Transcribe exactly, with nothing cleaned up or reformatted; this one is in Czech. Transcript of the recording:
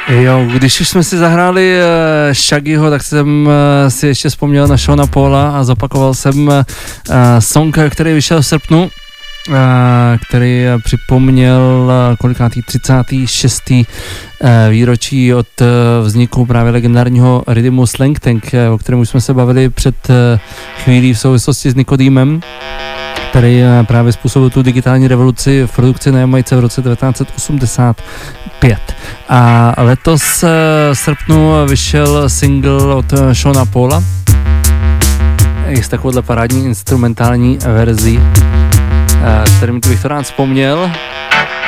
Jo, když už jsme si zahráli uh, Shaggyho, tak jsem uh, si ještě vzpomněl na Seana Paula a zopakoval jsem uh, song, který vyšel v srpnu, uh, který připomněl uh, kolikátý třicátý šestý Uh, výročí od uh, vzniku právě legendárního Rhythmu Slang Tank, uh, o kterém už jsme se bavili před uh, chvílí v souvislosti s Nikodýmem, který uh, právě způsobil tu digitální revoluci v produkci na Jamajce v roce devatenáct set osmdesát pět. A letos v srpnu vyšel single od Seana Paula i s takovouhle parádní instrumentální verzí, s kterým bych to rád vzpomněl.